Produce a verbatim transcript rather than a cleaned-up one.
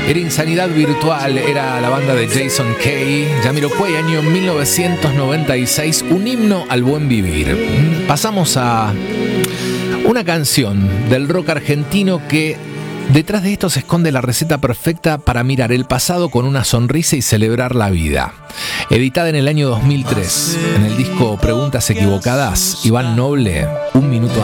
Era Insanidad Virtual, era la banda de Jason Kay, Jamiroquai, año mil novecientos noventa y seis, un himno al buen vivir. Pasamos a una canción del rock argentino que detrás de esto se esconde la receta perfecta para mirar el pasado con una sonrisa y celebrar la vida. Editada en el año dos mil tres, en el disco Preguntas Equivocadas, Iván Noble, Un Minuto